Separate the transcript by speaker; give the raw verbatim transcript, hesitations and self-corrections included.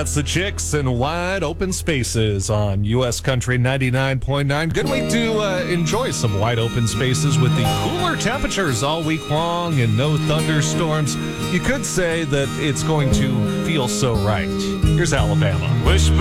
Speaker 1: That's the Chicks and Wide Open Spaces on U S Country ninety-nine point nine. Good week to uh, enjoy some wide open spaces with the cooler temperatures all week long and no thunderstorms. You could say that it's going to feel so right. Here's Alabama.
Speaker 2: Wishbone